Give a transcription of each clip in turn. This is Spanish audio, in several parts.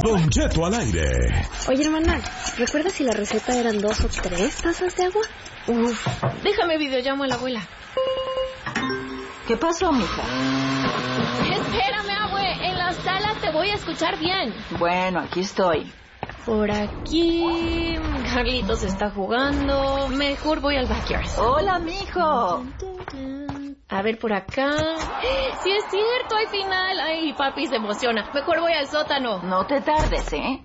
Don Cheto al aire. Oye, hermana, ¿recuerdas si la receta eran 2 o 3 tazas de agua? Déjame videollamo a la abuela. ¿Qué pasó, mija? Espérame, abue. En la sala te voy a escuchar bien. Bueno, aquí estoy. Por aquí... Carlitos está jugando. Mejor voy al backyard. Hola, mijo. A ver, por acá... ¡Sí es cierto! ¡Hay final! ¡Ay, papi se emociona! Mejor voy al sótano. No te tardes, ¿eh?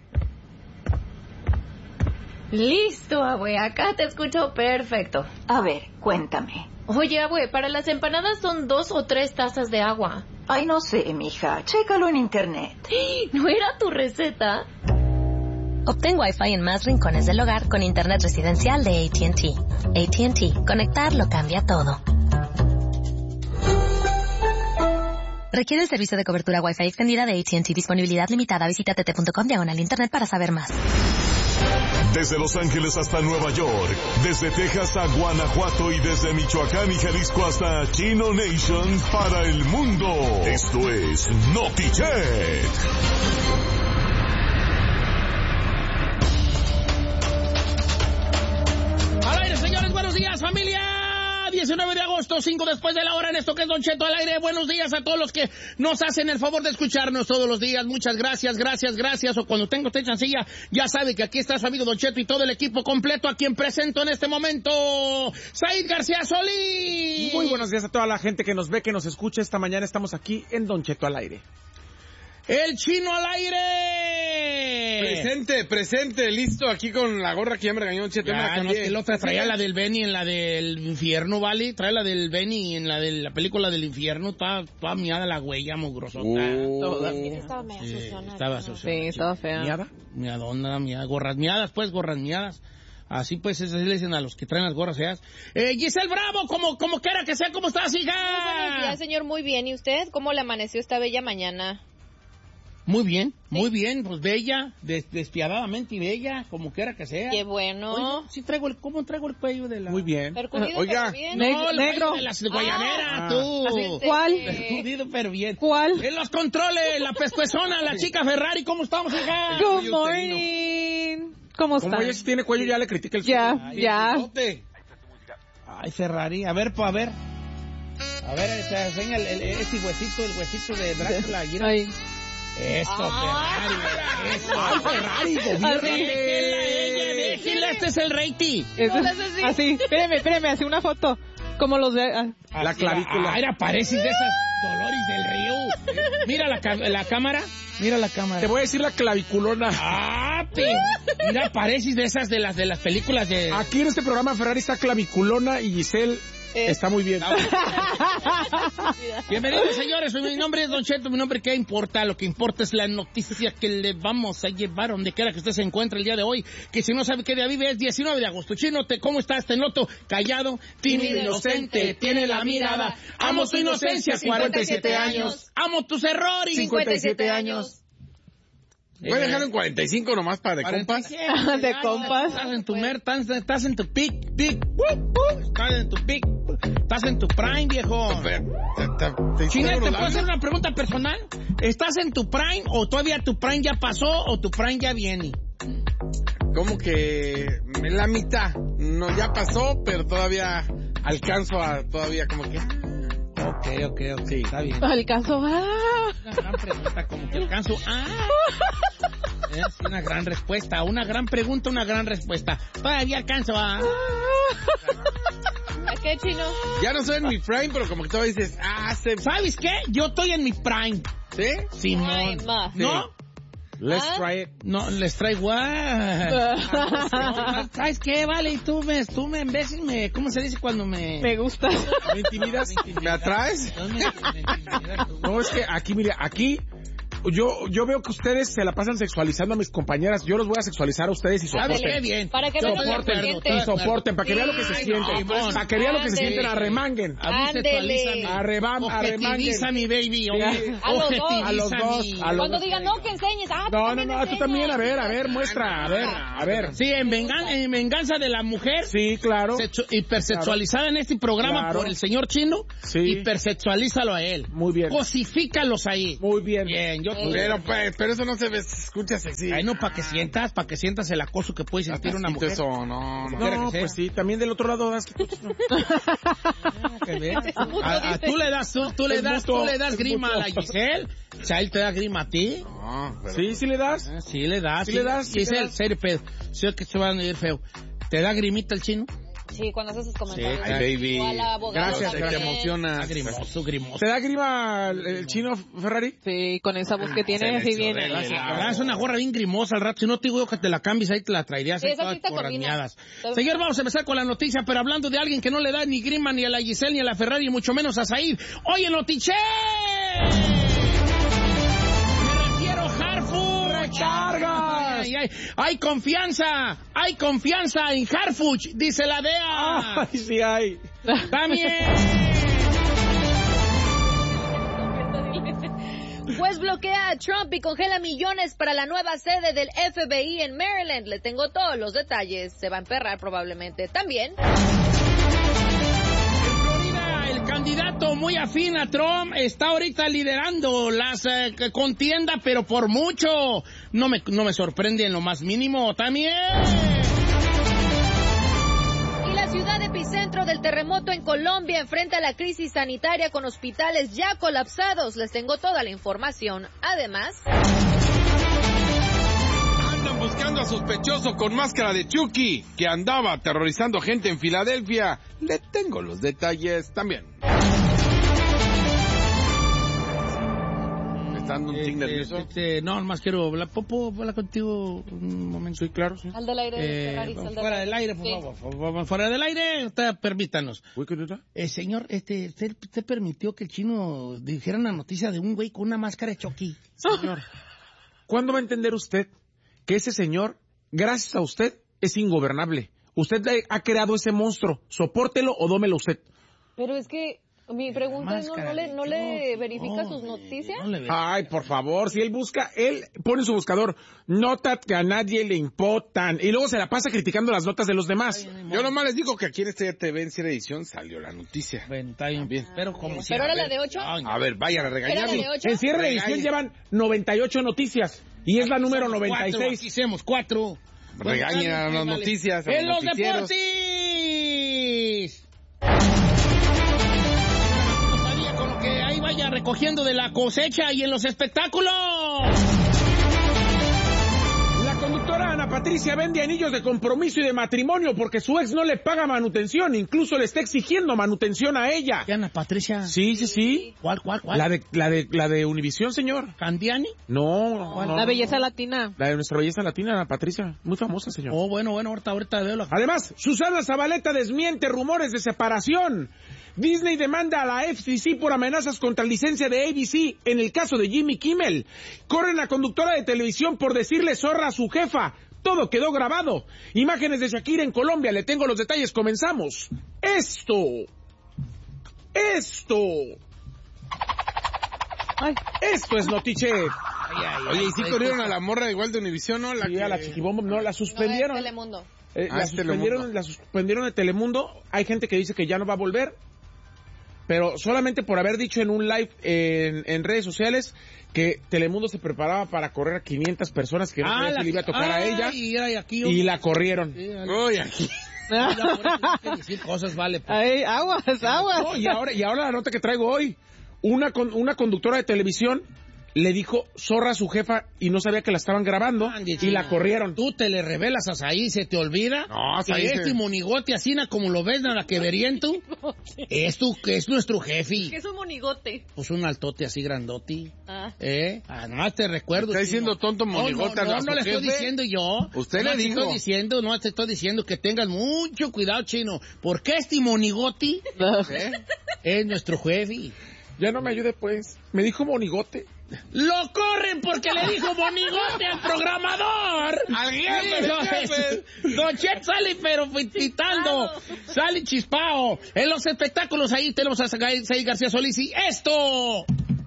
Listo, abue. Acá te escucho perfecto. A ver, cuéntame. Oye, abue, para las empanadas son 2 o 3 tazas de agua. Ay, no sé, mija. Chécalo en internet. ¿No era tu receta? Obtén Wi-Fi en más rincones del hogar con internet residencial de AT&T. AT&T. Conectar lo cambia todo. Requiere el servicio de cobertura Wi-Fi extendida de AT&T. Disponibilidad limitada. Visita tt.com/internet para saber más. Desde Los Ángeles hasta Nueva York, desde Texas a Guanajuato y desde Michoacán y Jalisco hasta Chino Nation para el mundo. Esto es NotiChet. Al aire, señores, buenos días, familia. 19 de agosto, 5 después de la hora, en esto que es Don Cheto al aire. Buenos días a todos los que nos hacen el favor de escucharnos todos los días. Muchas gracias, gracias. O cuando tengo usted chancilla, ya sabe que aquí está su amigo Don Cheto y todo el equipo completo, a quien presento en este momento, Said García Solís. Muy buenos días a toda la gente que nos ve, que nos escucha. Esta mañana estamos aquí en Don Cheto al aire. El Chino al aire. Presente, listo, aquí con la gorra que ya me regañó Don Cheto. Ya, no, es que el otro traía la del Benny en la del infierno, ¿vale? Trae la del Benny en la de la película del infierno, toda miada la huella, mugrosota. Estaba medio suciona. Estaba suciona. Sí, estaba fea. ¿Miada? Miadona, gorras miadas. Así pues, así le dicen a los que traen las gorras feas. Giselle Bravo, como quiera que sea, ¿cómo estás, hija? Muy buenos días, señor, muy bien. ¿Y usted? ¿Cómo le amaneció esta bella mañana? Muy bien, pues bella, despiadadamente bella, como quiera que sea. Qué bueno. Oye, sí ¿cómo traigo el cuello de la...? Muy bien. Percudido, Oiga, pero bien. No, Negro. de las guayaberas, tú. ¿Cuál? Percudido, pero bien. ¿Cuál? En los controles, la pescuezona, la chica Ferrari, ¿cómo estamos, hija? Good morning. ¿Cómo están? como ella sí tiene cuello, ya le critica el Ya. Ay, Ferrari, a ver. A ver, te enseña ese huesito de Drácula. Ay. Eso, Ferrari. Eso. Ferrari, déjela, este es el rating. Así, espéreme, hace una foto. Como los de... La clavícula. Era pareces de esas Dolores del Río. Mira la cámara. Te voy a decir la claviculona. Mira, pareces de esas de las películas de... Aquí en este programa Ferrari está claviculona y Giselle está muy bien. Bienvenidos, señores. Mi nombre es Don Cheto. Mi nombre, ¿qué importa? Lo que importa es la noticia que le vamos a llevar donde quiera que usted se encuentre el día de hoy. Que si no sabe qué día vive, es 19 de agosto. Chino, ¿cómo estás? Te noto callado, tímido, inocente. Tiene la mirada. Amo su inocencia, 47 años. Amo tus errores, 57 años. Voy a dejarlo en 45 nomás para de compas. De compas. Estás en tu pick. Estás en tu pick. Estás en tu prime, viejo. Chino, ¿te puedo hacer una pregunta personal? ¿Estás en tu prime o todavía tu prime ya pasó o tu prime ya viene? Como que la mitad. No, ya pasó, pero todavía alcanzo a... Todavía como que... Ok, sí, está bien. Alcanzo. Una gran pregunta, como que alcanzo. Es una gran respuesta. Una gran pregunta, una gran respuesta. Todavía alcanzo. ¿A qué, Chino? Ya no soy en mi prime, pero como que todavía dices... ¿Sabes qué? Yo estoy en mi prime. ¿Sí? Simón. Ay, ¿No? Let's try it. No, les traigo. ¿Sabes qué? Vale, y tú me en veces ¿cómo se dice cuando me gusta? ¿Me intimidas? ¿Me atraes? No, es que aquí, mire, yo veo que ustedes se la pasan sexualizando a mis compañeras. Yo los voy a sexualizar a ustedes y soporten. Bien. Para que vean lo que se siente. Y soporten, para que vean lo que se siente. Para que vean lo que se sienten, arremanguen. Objetiviza mi baby. A los dos. Cuando digan, no, que enseñes. No, tú también, a ver, muestra, a ver. Sí, en venganza de la mujer. Sí, claro. Hipersexualizada en este programa Claro. por el señor Chino. Sí. Hipersexualízalo a él. Muy bien. Cosifícalos ahí. Muy bien. Bien, Pero eso no se escucha sexy. Ay, no, para que sientas el acoso que puede sentir una mujer. Eso, no, pues sí, también del otro lado das. Tú le das grima a la Giselle. O sea, él te da grima a ti. No, pero... Sí le das. Sí le das. Giselle, serio pedo. Sé que se van a ir feo. ¿Te da grimita el chino? Sí, cuando hace sus comentarios. Sí. Ay, baby. Gracias, te emocionas. Grimoso. ¿Te da grima el chino, Ferrari? Sí, con esa voz que tiene, así viene. Es una gorra bien grimosa al rato. Si no te digo que te la cambies, ahí te la traerías. Sí, todas corraneadas. Señor, vamos a empezar con la noticia, pero hablando de alguien que no le da ni grima ni a la Giselle ni a la Ferrari, y mucho menos a Said. ¡Oye, en Notiche! Me refiero a Harfuch. ¡Recargas! Hay confianza en Harfuch, dice la DEA. Ay, sí hay. También. Juez bloquea a Trump y congela millones para la nueva sede del FBI en Maryland. Le tengo todos los detalles. Se va a emperrar probablemente. También. El candidato muy afín a Trump está ahorita liderando las contienda, pero por mucho. No me sorprende en lo más mínimo. También. Y la ciudad epicentro del terremoto en Colombia enfrenta la crisis sanitaria con hospitales ya colapsados. Les tengo toda la información. Además... Andan buscando a sospechoso con máscara de Chucky, que andaba aterrorizando gente en Filadelfia. Le tengo los detalles también. ¿Me está dando un tic nervioso? No, nomás quiero hablar. Popo, habla contigo un momento. Sí, claro, sí. Al del aire, Ferrari, fuera del aire, por favor. Fuera del aire, permítanos. Señor, usted permitió que el chino dijera una noticia de un güey con una máscara de Chucky. Señor, ¿cuándo va a entender usted que ese señor, gracias a usted, es ingobernable? Usted ha creado ese monstruo. Sopórtelo o dómelo usted. Pero es que mi pregunta es, ¿no le verifica sus noticias? Ay, por favor, si él pone en su buscador notas que a nadie le importan y luego se la pasa criticando las notas de los demás. Yo nomás les digo que aquí en este TV en Cierre Edición salió la noticia. Está bien. Pero como ¿Pero era la de 8? A ver, vayan a regañarme. En Cierre Edición llevan 98 noticias y es la número 96. Hicimos 4. Regañen a las noticias. ¡En los deportes! Con lo que ahí vaya recogiendo de la cosecha y en los espectáculos. La conductora Ana Patricia vende anillos de compromiso y de matrimonio porque su ex no le paga manutención, incluso le está exigiendo manutención a ella. ¿Qué Ana Patricia? Sí. ¿Cuál? La de Univisión, señor. ¿Candiani? No. La belleza latina. La de nuestra belleza latina, Ana Patricia. Muy famosa, señor. Oh, bueno, ahorita veo la... Además, Susana Zabaleta desmiente rumores de separación. Disney demanda a la FCC por amenazas contra licencia de ABC en el caso de Jimmy Kimmel. Corren a conductora de televisión por decirle zorra a su jefa. Todo quedó grabado. Imágenes de Shakira en Colombia. Le tengo los detalles. Comenzamos. Esto. Esto es Notiche. Oye, ¿y sí corrieron a la morra igual de Univisión, no? A la Chiquibombo, no, la suspendieron. No, es Telemundo. La suspendieron de Telemundo. Hay gente que dice que ya no va a volver. Pero solamente por haber dicho en un live en redes sociales que Telemundo se preparaba para correr a 500 personas que no sabía si le iba a tocar a ella. Y la corrieron. Uy, aquí. Decir cosas vale. Pues. Ay, aguas. No, y ahora la nota que traigo hoy. Una conductora de televisión le dijo zorra a su jefa y no sabía que la estaban grabando y la corrieron. Tú te le revelas a Saí, ¿se te olvida? No, que este monigote así, como lo ves, nada que verían tú. Es nuestro jefe. ¿Qué es un monigote? Pues un altote así grandote. No te recuerdo. ¿Está diciendo tonto monigote? No le estoy diciendo yo. Usted le dijo. No te estoy diciendo que tengas mucho cuidado, chino. Porque este monigote es nuestro jefe. Ya no me ayude, pues. Me dijo monigote. ¡Lo corren porque le dijo monigote al programador! ¡Al jefe! Don Chet sale pero pitando, sale chispao. En los espectáculos ahí tenemos a Said García Solís y esto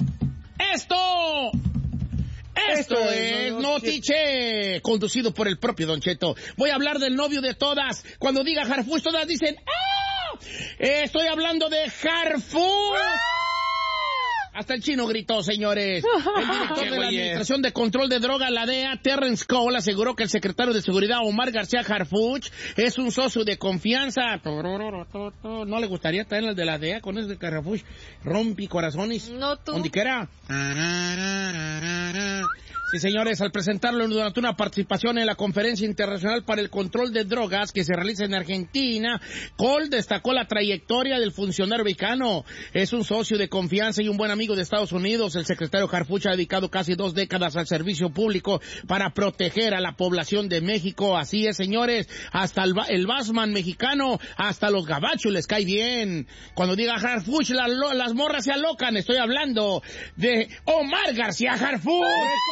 es Notiche, conducido por el propio Don Cheto. Voy a hablar del novio de todas. Cuando diga Harfuch, todas dicen ¡ah! Estoy hablando de Harfuch. Hasta el chino gritó, señores. El director de la Administración de Control de Drogas, la DEA, Terrence Cole, aseguró que el secretario de Seguridad, Omar García Harfuch, es un socio de confianza. ¿No le gustaría estar en el de la DEA con ese de Harfuch? Rompi corazones. No tú. ¿Dónde quiera? Sí, señores, al presentarlo durante una participación en la Conferencia Internacional para el Control de Drogas que se realiza en Argentina, Cole destacó la trayectoria del funcionario mexicano. Es un socio de confianza y un buen amigo de Estados Unidos. El secretario Harfuch ha dedicado casi 2 décadas al servicio público para proteger a la población de México. Así es, señores, hasta el Batman mexicano, hasta los gabachos les cae bien. Cuando diga Harfuch, las morras se alocan. Estoy hablando de Omar García Harfuch.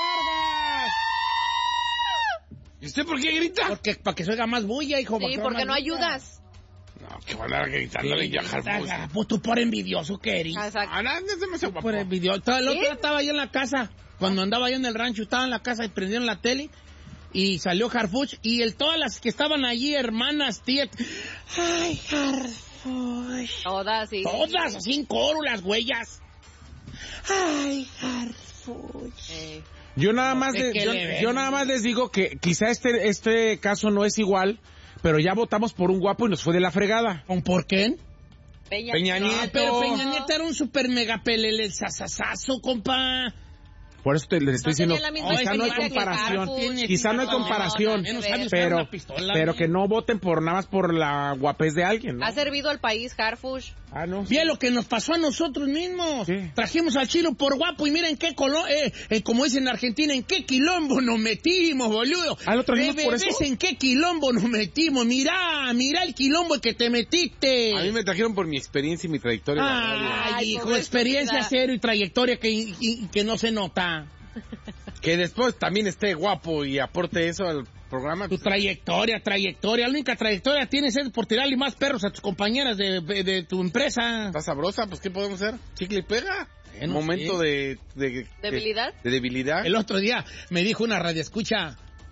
¿Y usted por qué grita? Porque para que se oiga más bulla, hijo. Sí, porque no ayudas. No, que van a gritarle a Harfuch. Pues tú por envidioso que eres. Exacto. Ah, no, es demasiado guapo. Por envidioso. El otro día estaba yo en la casa. Cuando andaba yo en el rancho, estaba en la casa y prendieron la tele. Y salió Harfuch. Y todas las que estaban allí, hermanas, tías. Ay, Harfuch. Todas, sí. Todas, así en coro, las huellas. Ay, Harfuch. Yo nada más les digo que quizá este caso no es igual, pero ya votamos por un guapo y nos fue de la fregada. ¿Por qué? Peña Nieto. No, pero Peña Nieto era un super mega pelele sasasazo, compa. Por eso les estoy diciendo, quizá no hay comparación, quizá no hay comparación, pero que no voten por nada más por la guapez de alguien, ¿no? Ha servido al país, Harfuch. Ah, no. Bien lo que nos pasó a nosotros mismos. ¿Qué? Trajimos al chino por guapo y miren qué como dicen en Argentina, en qué quilombo nos metimos, boludo. ¿Ah, lo trajimos por eso? En qué quilombo nos metimos. Mirá el quilombo que te metiste. A mí me trajeron por mi experiencia y mi trayectoria. Ay, hijo, experiencia cero y trayectoria que no se nota. Que después también esté guapo y aporte eso al programa. Tu trayectoria. La única trayectoria tienes es por tirarle más perros a tus compañeras de tu empresa. Está sabrosa, pues ¿qué podemos hacer? Chicle y pega. No Momento sé. de ¿Debilidad? De debilidad. El otro día me dijo una radioescucha,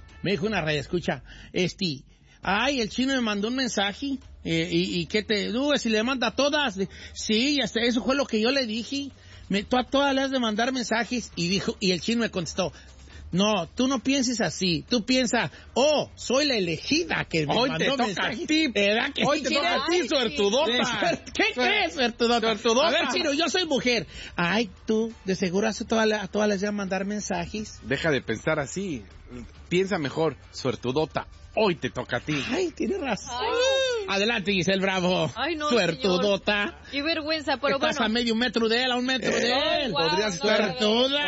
ay, el chino me mandó un mensaje, y ¿qué te dudes si le manda a todas? Sí, hasta eso fue lo que yo le dije. Tú a todas le has de mandar mensajes, y el chino me contestó, no, tú no pienses así, tú piensas, soy la elegida que me hoy mandó te toca mensajes. a ti, ¿Verdad que hoy sí te quieres? toca a ti, suertudota. ¿Qué crees, suertudota? A ver, chino, yo soy mujer. Ay, tú, de seguro a todas les vas a mandar mensajes. Deja de pensar así, piensa mejor, suertudota. Hoy te toca a ti. Ay, tienes razón. Ay. Adelante, Giselle Bravo. Ay, no, suertudota. señor. Qué vergüenza, pero Estás bueno. a medio metro de él, a 1 metro de él. Wow, Podrías no, Suertuda.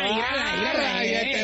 Te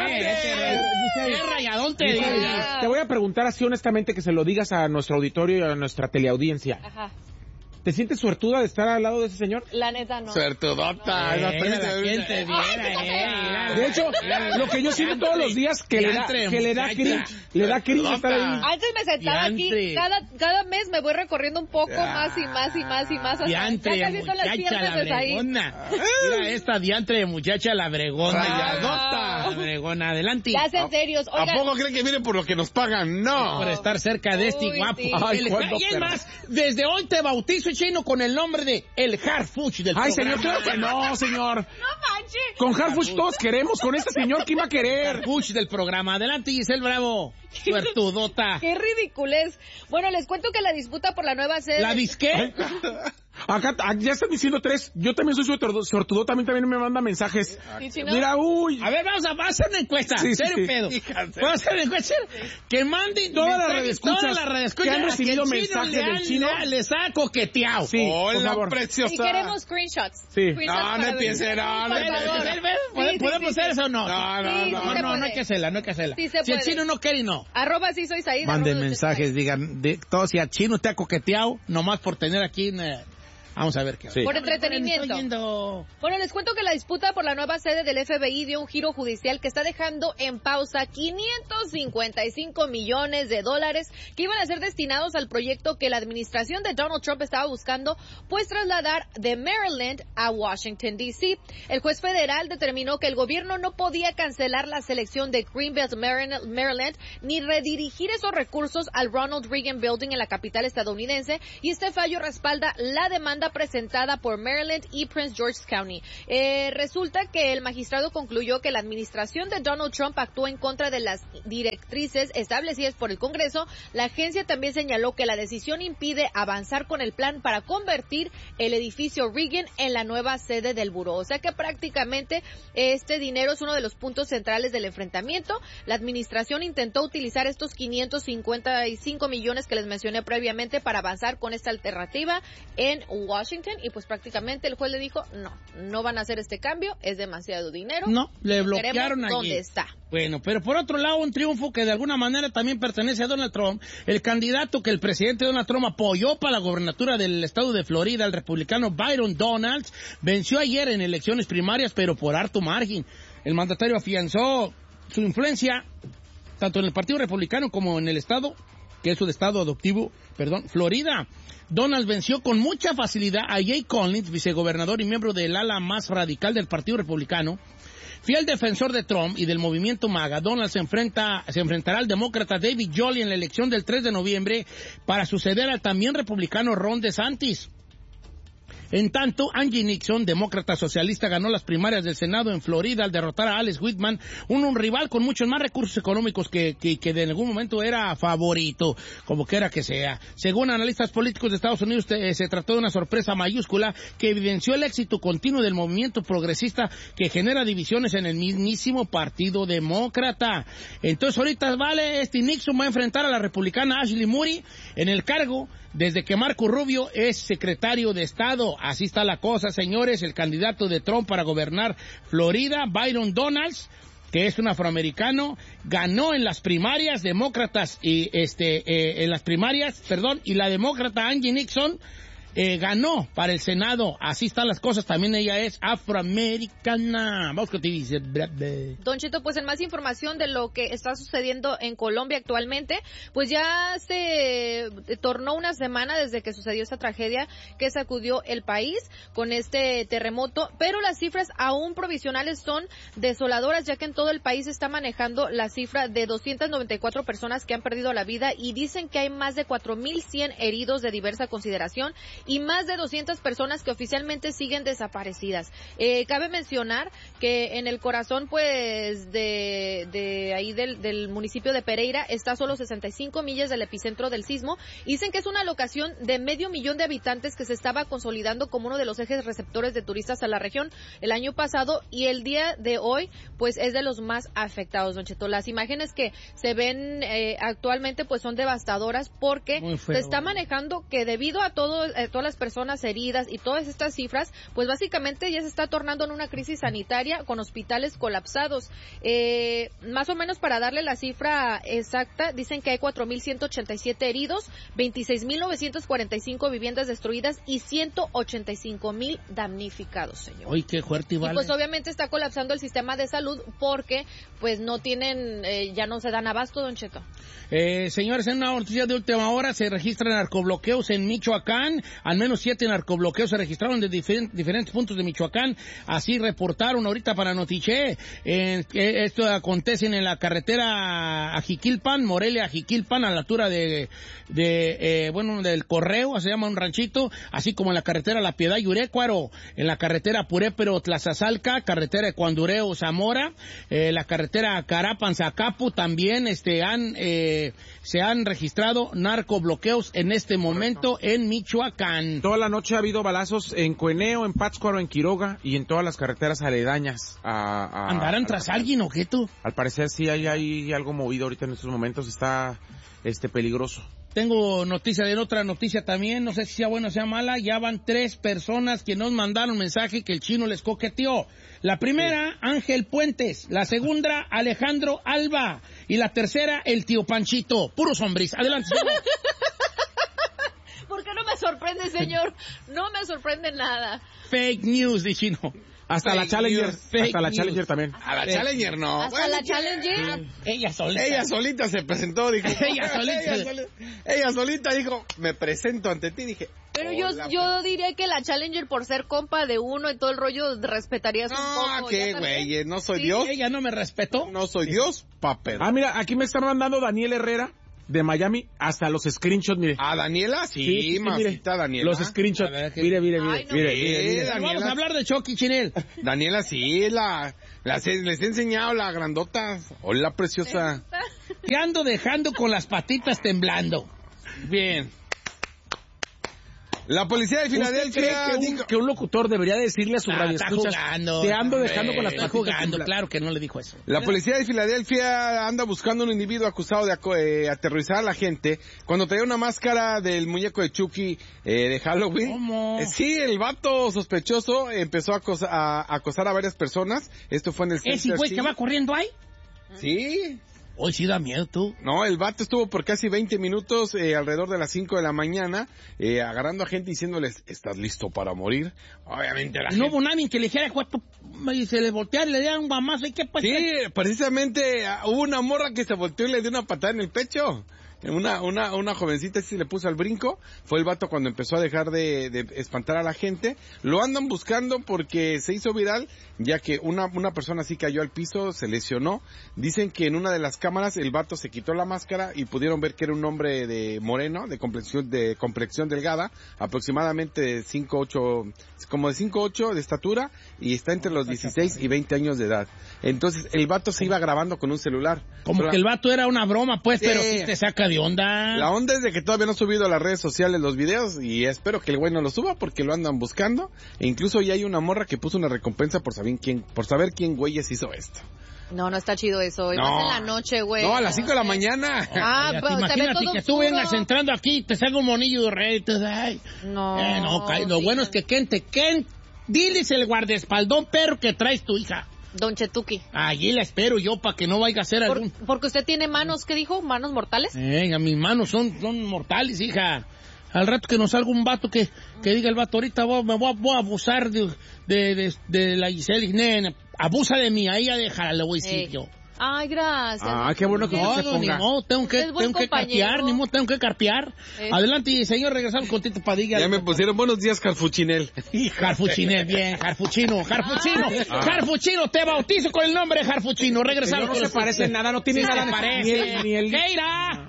Qué rayadón te digo. Te voy a preguntar así honestamente, que se lo digas a nuestro auditorio y a nuestra teleaudiencia. Ajá. ¿Te sientes suertuda de estar al lado de ese señor? La neta no. Suertudota. ¿Quién te viera? De hecho, lo que yo siento todos los días que le da cringe estar ahí. Antes me sentaba aquí, cada mes me voy recorriendo un poco más y más y más y más. Hasta Diantre, ya casi son las muchacha la piernas ahí. bregona. Mira esta diantre de muchacha la bregona. Rayadota. La bregona, adelante. Ya sean serios. ¿A Oigan, poco creen que vienen por lo que nos pagan? No. Por estar cerca de este Uy, guapo. sí. Ay, ¿cuándo, Y es perra? más, desde hoy te bautizo, chino, con el nombre de el Harfuch del Ay, programa. señor, claro que no, señor. no manches. Con Harfuch todos queremos, con este señor, ¿quién va a querer? Harfuch del programa. Adelante, Giselle Bravo. Suertudota. Qué ridiculez. Bueno, les cuento que la disputa por la nueva sede... ¿La disqué? Acá ya están diciendo 3. Yo también soy sortudo, también me manda mensajes. ¿Sí, chino? Mira, uy. A ver, vamos a hacer una encuesta. Sí, sí, ¿Serio sí. pedo? Vamos a hacer una encuesta. Que manden Todas las mensajes, radioescuchas todas las radioescuchas que han recibido que el chino mensajes del chino. les ha coqueteado. Sí, por Hola, favor. preciosa. Y queremos screenshots. Sí. Screenshots No, no para empiece, ver. no, Por no, favor. ¿Podemos hacer eso o no? No, Sí, se No hay que hacerla. Sí se Si el puede. chino no quiere, no. @ sí soy Said. Manden @ mensajes, digan, todos si al chino te ha coqueteado, nomás por tener aquí... Vamos a ver qué. Sí. Por entretenimiento. Bueno, les cuento que la disputa por la nueva sede del FBI dio un giro judicial que está dejando en pausa 555 millones de dólares que iban a ser destinados al proyecto que la administración de Donald Trump estaba buscando, pues trasladar de Maryland a Washington, D.C. El juez federal determinó que el gobierno no podía cancelar la selección de Greenbelt, Maryland, ni redirigir esos recursos al Ronald Reagan Building en la capital estadounidense, y este fallo respalda la demanda demanda presentada por Maryland y Prince George's County. Resulta que el magistrado concluyó que la administración de Donald Trump actuó en contra de las directrices establecidas por el Congreso. La agencia también señaló que la decisión impide avanzar con el plan para convertir el edificio Reagan en la nueva sede del buró. O sea que prácticamente este dinero es uno de los puntos centrales del enfrentamiento. La administración intentó utilizar estos 555 millones que les mencioné previamente para avanzar con esta alternativa en Washington, y pues prácticamente el juez le dijo, no van a hacer este cambio, es demasiado dinero. No, le bloquearon allí. ¿Dónde está? Bueno, pero por otro lado, un triunfo que de alguna manera también pertenece a Donald Trump. El candidato que el presidente Donald Trump apoyó para la gobernatura del estado de Florida, el republicano Byron Donalds, venció ayer en elecciones primarias, pero por harto margen. El mandatario afianzó su influencia tanto en el Partido Republicano como en el estado, que es su estado adoptivo, Florida. Donald venció con mucha facilidad a Jay Collins, vicegobernador y miembro del ala más radical del Partido Republicano. Fiel defensor de Trump y del movimiento MAGA, Donald se enfrentará al demócrata David Jolly en la elección del 3 de noviembre para suceder al también republicano Ron DeSantis. En tanto, Angie Nixon, demócrata socialista, ganó las primarias del Senado en Florida al derrotar a Alex Whitman, un rival con muchos más recursos económicos que de algún momento era favorito, como quiera que sea. Según analistas políticos de Estados Unidos, se trató de una sorpresa mayúscula que evidenció el éxito continuo del movimiento progresista que genera divisiones en el mismísimo Partido Demócrata. Entonces, ahorita Nixon va a enfrentar a la republicana Ashley Moody en el cargo desde que Marco Rubio es secretario de Estado. Así está la cosa, señores. El candidato de Trump para gobernar Florida, Byron Donalds, que es un afroamericano, ganó en las primarias demócratas y y la demócrata Angie Nixon ganó para el Senado. Así están las cosas. También ella es afroamericana. Vamos con TV. Don Cheto, pues en más información de lo que está sucediendo en Colombia actualmente, pues ya se tornó una semana desde que sucedió esta tragedia que sacudió el país con este terremoto, pero las cifras aún provisionales son desoladoras, ya que en todo el país se está manejando la cifra de 294 personas que han perdido la vida y dicen que hay más de 4,100 heridos de diversa consideración y más de 200 personas que oficialmente siguen desaparecidas. Cabe mencionar que en el corazón, pues, de ahí del municipio de Pereira está a solo 65 millas del epicentro del sismo. Dicen que es una locación de 500,000 de habitantes que se estaba consolidando como uno de los ejes receptores de turistas a la región el año pasado, y el día de hoy, pues, es de los más afectados, Don Cheto. Las imágenes que se ven actualmente, pues, son devastadoras porque se está manejando que debido a todas las personas heridas y todas estas cifras, pues básicamente ya se está tornando en una crisis sanitaria con hospitales colapsados. Más o menos, para darle la cifra exacta, dicen que hay 4,187 heridos, 26,945 viviendas destruidas y 185,000 damnificados, señor. Uy, qué fuerte, vale. Y pues obviamente está colapsando el sistema de salud porque pues no tienen, ya no se dan abasto, Don Cheto. Señores, en una noticia de última hora, se registran narcobloqueos en Michoacán. Al menos 7 narcobloqueos se registraron de diferentes puntos de Michoacán. Así reportaron ahorita para Notiche. Esto acontece en la carretera a Jiquilpan, Morelia a Jiquilpan, a la altura del Correo, se llama un ranchito, así como en la carretera La Piedad y Urécuaro, en la carretera Purépero Tlazazalca, carretera de Cuandureo Zamora, la carretera Carapan Zacapu, también se han registrado narcobloqueos en este momento en Michoacán. Toda la noche ha habido balazos en Cueneo, en Pátzcuaro, en Quiroga y en todas las carreteras aledañas. ¿Andarán tras alguien o qué tú? Al parecer sí hay algo movido ahorita en estos momentos, está peligroso. Tengo otra noticia también, no sé si sea buena o sea mala. Ya van 3 personas que nos mandaron mensaje que el chino les coqueteó. La primera, sí, Ángel Puentes. La segunda, Alejandro Alba. Y la tercera, el tío Panchito. Puros hombres. Adelante, señor. ¿Por qué no me sorprende, señor? No me sorprende nada. Fake news, de chino. Hasta la Challenger, Challenger también. A la Challenger no. Hasta la Challenger. Ella solita se presentó, dijo. Ella solita dijo, me presento ante ti, dije. Pero yo diría que la Challenger, por ser compa de uno y todo el rollo, respetarías un poco. No, qué güey, no soy Dios. Ella no me respetó. No soy Dios, papel. Mira, aquí me están mandando Daniel Herrera. de Miami, hasta los screenshots, mire. ¿A Daniela? Sí, mamita, Daniela. Los screenshots. Mire. Vamos a hablar de Chucky, Chinel. Daniela, sí, les he enseñado la grandota. Hola, preciosa. Te ando dejando con las patitas temblando. Bien. La policía de Filadelfia... ¿Usted cree que un locutor debería decirle a su radioescuchas? Está jugando. Te ando dejando con las patitas jugando, temblando. claro que no le dijo eso. La policía de Filadelfia anda buscando un individuo acusado de aterrorizar a la gente cuando traía una máscara del muñeco de Chucky de Halloween. ¿Cómo? Sí, el vato sospechoso empezó a acosar a varias personas. Esto fue en el ¿Ese Center güey City. que va corriendo ahí? Sí. Hoy sí da miedo, tú. No, el vato estuvo por casi 20 minutos, alrededor de las 5 de la mañana, agarrando a gente diciéndoles, ¿estás listo para morir? Obviamente la gente... No hubo nadie que le dijera cuatro y se le volteara y le diera un guamazo. ¿Y qué pasó? Sí, precisamente hubo una morra que se volteó y le dio una patada en el pecho. Una jovencita sí le puso al brinco. Fue el vato cuando empezó a dejar de espantar a la gente. Lo andan buscando porque se hizo viral, ya que una persona sí cayó al piso, se lesionó. Dicen que en una de las cámaras el vato se quitó la máscara y pudieron ver que era un hombre de moreno, de complexión delgada, aproximadamente de 5'8", de estatura, y está entre los 16 y 20 años de edad. Entonces el vato se iba grabando con un celular. Como que el vato era una broma, pues, pero sí te saca de onda. La onda es de que todavía no ha subido a las redes sociales los videos y espero que el güey no lo suba porque lo andan buscando. E incluso ya hay una morra que puso una recompensa por saber quién güeyes hizo esto. No está chido eso. Y No. más en la noche, güey. No, a las 5 de la mañana. Pero se ve Imagínate todo que tú oscuro. vengas entrando aquí y te salga un monillo de rey. Lo bueno es que Ken, diles el guardaespaldón perro que traes tu hija. Don Chetuki. Allí la espero yo para que no vaya a ser algún... Porque usted tiene manos, ¿qué dijo? ¿Manos mortales? Mis manos son mortales, hija. Al rato que nos salga un vato que diga el vato, ahorita voy a abusar de la Giselle. Nena, abusa de mí, ahí ya déjala, le voy a decir yo. Ay, gracias. Qué bueno que usted se Ni ponga. modo, tengo que carpear, tengo que carpear. Adelante, señor, regresamos con Tito Padilla. Ya me pusieron buenos días, Carfuchinel. Jarfuchinel, bien, Jarfuchino, te bautizo con el nombre de Jarfuchino. Regresamos. No se parece en nada, no tiene nada de parece. Ni el... ¡Heira!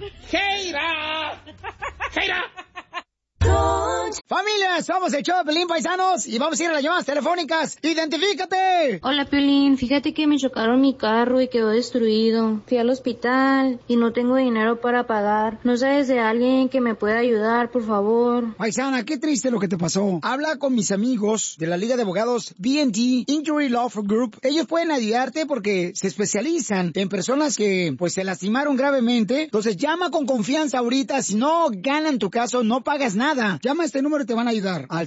Familia, somos el show de Pelín, paisanos, y vamos a ir a las llamadas telefónicas. ¡Identifícate! Hola, Piolín. Fíjate que me chocaron mi carro y quedó destruido. Fui al hospital y no tengo dinero para pagar. ¿No sabes de alguien que me pueda ayudar, por favor? Paisana, qué triste lo que te pasó. Habla con mis amigos de la Liga de Abogados B&T Injury Law Group. Ellos pueden ayudarte porque se especializan en personas que, pues, se lastimaron gravemente. Entonces, llama con confianza ahorita. Si no ganan tu caso, no pagas nada. Llama a este número y te van a ayudar al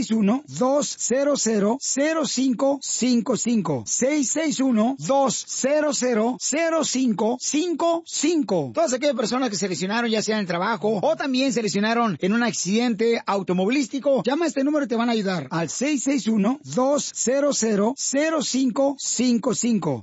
661-200-0555. 661-200-0555. Todas aquellas personas que se lesionaron ya sea en el trabajo o también se lesionaron en un accidente automovilístico, llama a este número y te van a ayudar al 661-200-0555.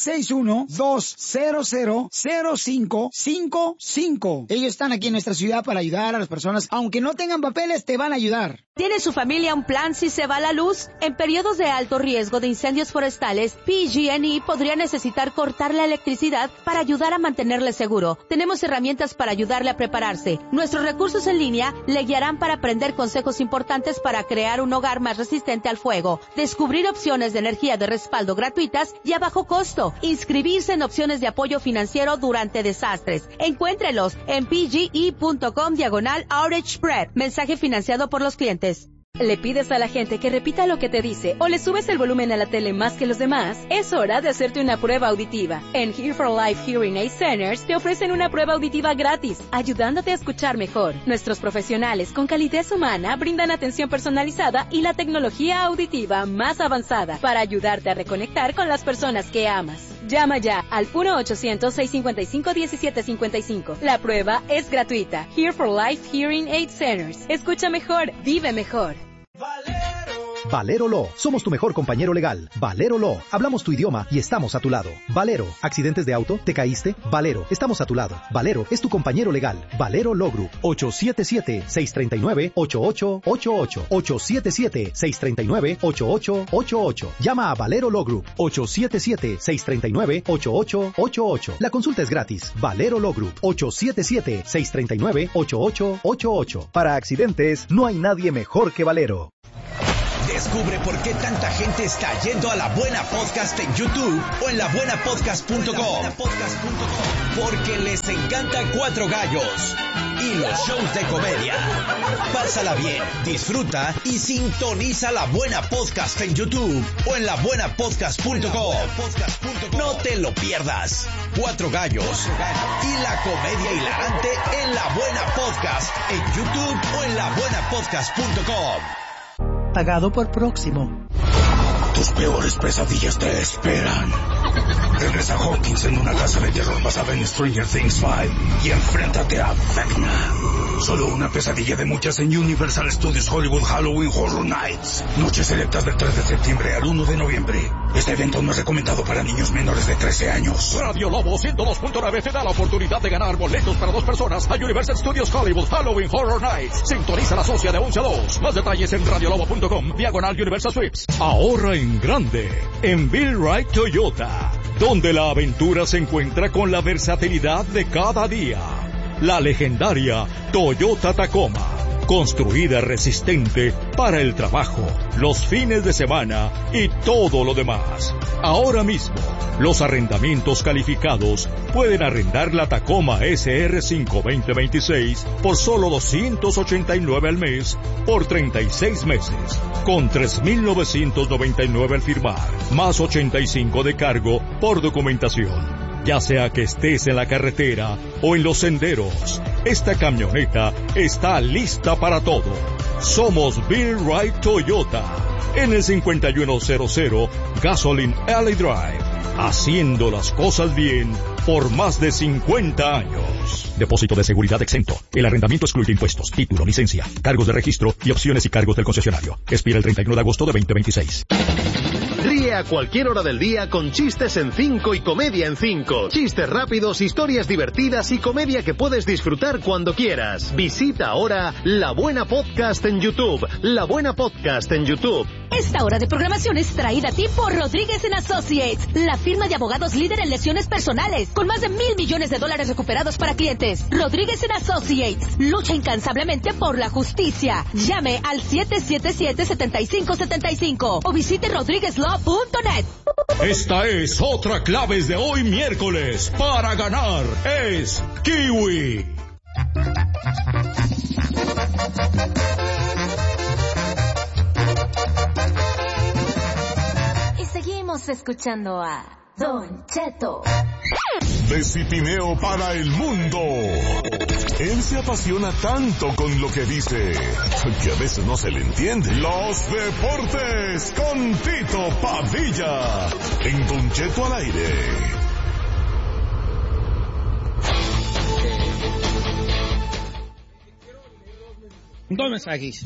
661-200-0555. Ellos están aquí en nuestra ciudad para ayudar a las personas, aunque no tengan papeles, te van a ayudar. ¿Tiene su familia un plan si se va la luz? En periodos de alto riesgo de incendios forestales, PG&E podría necesitar cortar la electricidad para ayudar a mantenerle seguro. Tenemos herramientas para ayudarle a prepararse. Nuestros recursos en línea le guiarán para aprender consejos importantes para crear un hogar más resistente al fuego, descubrir opciones de energía de respaldo gratuitas y a bajo costo, inscribirse en opciones de apoyo financiero durante desastres. Encuéntrelos en pge.com/outage spread. Mensaje financiado por los clientes. ¿Le pides a la gente que repita lo que te dice o le subes el volumen a la tele más que los demás? Es hora de hacerte una prueba auditiva. En Here for Life Hearing Aid Centers te ofrecen una prueba auditiva gratis, ayudándote a escuchar mejor. Nuestros profesionales con calidez humana brindan atención personalizada y la tecnología auditiva más avanzada para ayudarte a reconectar con las personas que amas. Llama ya al 1-800-655-1755. La prueba es gratuita. Here for Life Hearing Aid Centers. Escucha mejor, vive mejor. Valero Law. Somos tu mejor compañero legal. Valero Law. Hablamos tu idioma y estamos a tu lado. Valero. ¿Accidentes de auto? ¿Te caíste? Valero. Estamos a tu lado. Valero es tu compañero legal. Valero Law Group. 877-639-8888. 877-639-8888. Llama a Valero Law Group. 877-639-8888. La consulta es gratis. Valero Law Group. 877-639-8888. Para accidentes, no hay nadie mejor que Valero. Descubre por qué tanta gente está yendo a La Buena Podcast en YouTube o en labuenapodcast.com. Porque les encanta Cuatro Gallos y los shows de comedia. Pásala bien, disfruta y sintoniza La Buena Podcast en YouTube o en labuenapodcast.com. No te lo pierdas. Cuatro Gallos y la comedia hilarante en La Buena Podcast en YouTube o en labuenapodcast.com. Pagado por Próximo. Tus peores pesadillas te esperan. Regresa Hawkins en una casa de terror basada en Stranger Things 5 y enfréntate a Vecna. Solo una pesadilla de muchas en Universal Studios Hollywood Halloween Horror Nights. Noches selectas del 3 de septiembre al 1 de noviembre. Este evento no es recomendado para niños menores de 13 años. Radio Lobo 102.9 te da la oportunidad de ganar boletos para 2 personas a Universal Studios Hollywood Halloween Horror Nights. Sintoniza la socia de 11 a 2. Más detalles en radiolobo.com/Universal Sweeps. Ahorra en grande en Bill Wright Toyota, donde la aventura se encuentra con la versatilidad de cada día. La legendaria Toyota Tacoma, construida resistente para el trabajo, los fines de semana y todo lo demás. Ahora mismo, los arrendamientos calificados pueden arrendar la Tacoma SR5 2026 por solo $289 al mes por 36 meses, con $3,999 al firmar, más $85 de cargo por documentación. Ya sea que estés en la carretera o en los senderos, esta camioneta está lista para todo. Somos Bill Wright Toyota, en el 5100 Gasoline Alley Drive, haciendo las cosas bien por más de 50 años. Depósito de seguridad exento. El arrendamiento excluye impuestos, título, licencia, cargos de registro y opciones y cargos del concesionario. Expira el 31 de agosto de 2026. Ríe a cualquier hora del día con Chistes en 5 y Comedia en 5. Chistes rápidos, historias divertidas y comedia que puedes disfrutar cuando quieras. Visita ahora La Buena Podcast en YouTube. La Buena Podcast en YouTube. Esta hora de programación es traída a ti por Rodríguez & Associates, la firma de abogados líder en lesiones personales, con más de $1,000 millones recuperados para clientes. Rodríguez & Associates lucha incansablemente por la justicia. Llame al 777-7575 o visite rodríguezlaw.net. Esta es otra claves de hoy miércoles. Para ganar es Kiwi. Y seguimos escuchando a Don Cheto. De Cipineo para el mundo. Él se apasiona tanto con lo que dice que a veces no se le entiende. Los deportes con Tito Padilla en Don Cheto al aire. Dos mensajes.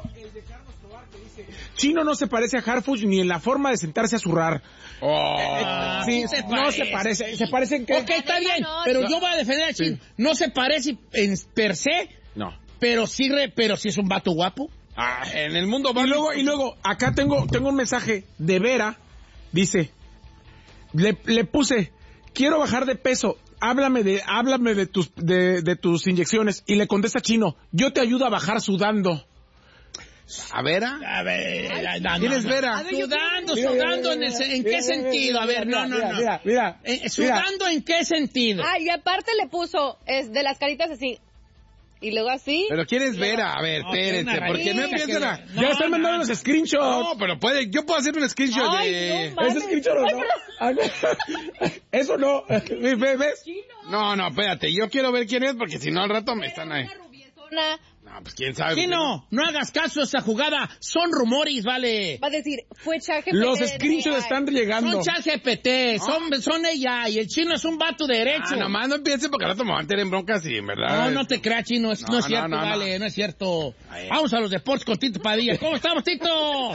Chino no se parece a Harfuch ni en la forma de sentarse a zurrar. Sí, no se parece. ¿Se parece en qué? Ok, está bien, pero yo voy a defender a Chino. No se parece en per se, no, pero sí es un vato guapo. En el mundo va. Y luego, acá tengo un mensaje de Vera. Dice, le puse, quiero bajar de peso. Háblame de tus inyecciones. Y le contesta Chino, yo te ayudo a bajar sudando. ¿A Vera? A ver, ¿quién es Vera? Sudando, ¿en qué sentido? A ver, no. Mira. ¿Sudando en qué sentido? Y aparte le puso, de las caritas así, y luego así. ¿Pero quién es Vera? A ver, espérense, porque no empiezan a... Ya están mandando los screenshots. No, pero yo puedo hacer un screenshot de... ¿Ese screenshot o no? Eso no. ¿Ves? No, espérate, yo quiero ver quién es, porque si no al rato me están ahí. Una pues quién sabe. Chino, no hagas caso a esa jugada. Son rumores, vale. Va a decir, fue ChatGPT. Los screenshots están llegando. Son ChatGPT, son ella. Y el chino es un vato derecho. Nomás no empiece porque al rato me van a meter en broncas y en verdad. No te creas, chino. No es cierto, vale, no es cierto. Vamos a los deportes con Tito Padilla. ¿Cómo estamos, Tito?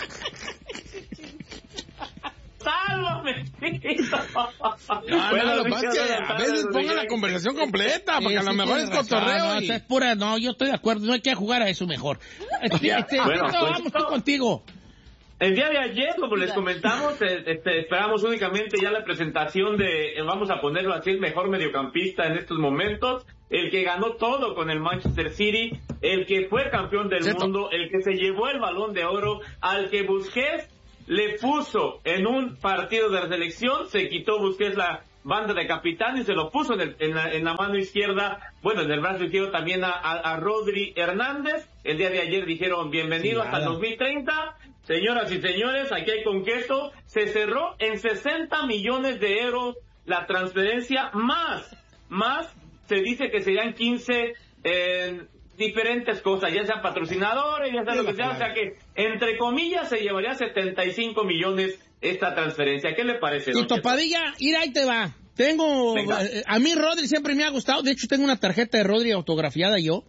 ¡Sálvame, Tito! Lo que pasa es que a veces pongan la conversación completa, porque a lo mejor es cotorreo. Es pura, yo estoy de acuerdo, no hay que jugar a eso mejor. Tito, vamos tú contigo. El día de ayer, como les comentamos, esperamos únicamente ya la presentación de, vamos a ponerlo así, el mejor mediocampista en estos momentos, el que ganó todo con el Manchester City, el que fue campeón del mundo, el que se llevó el Balón de Oro, al que Busquets le puso en un partido de la selección, se quitó Busquets la banda de capitán y se lo puso en la mano izquierda, bueno, en el brazo izquierdo también a Rodri Hernández. El día de ayer dijeron bienvenido hasta el 2030. Señoras y señores, aquí hay con queso. Se cerró en 60 millones de euros la transferencia, más se dice que serían 15 diferentes cosas, ya sean patrocinadores, ya sea lo que sea, o sea que, entre comillas, se llevaría 75 millones esta transferencia. ¿Qué le parece, don Tito Padilla? Mira, ahí te va. A mí Rodri siempre me ha gustado, de hecho tengo una tarjeta de Rodri autografiada yo,